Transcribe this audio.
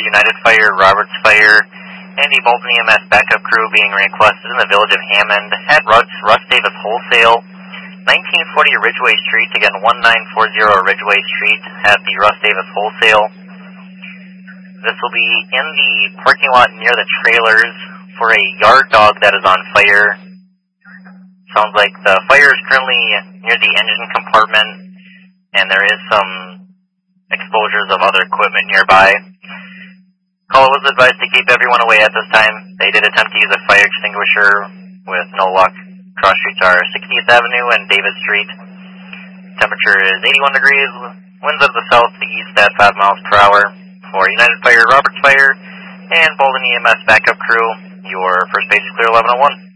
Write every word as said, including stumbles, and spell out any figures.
United Fire, Roberts Fire, and the Bolton E M S backup crew being requested in the village of Hammond at Russ, Russ Davis Wholesale, nineteen forty Ridgeway Street, again one nine four zero Ridgeway Street at the Russ Davis Wholesale. This will be in the parking lot near the trailers for a yard dog that is on fire. Sounds like the fire is currently near the engine compartment, and there is some exposures of other equipment nearby. Caller was advised to keep everyone away at this time. They did attempt to use a fire extinguisher with no luck. Cross streets are sixtieth Avenue and Davis Street. Temperature is eighty-one degrees. Winds of the south to east at five miles per hour. For United Fire, Roberts Fire, and Bolton E M S backup crew, your first base is clear eleven oh one.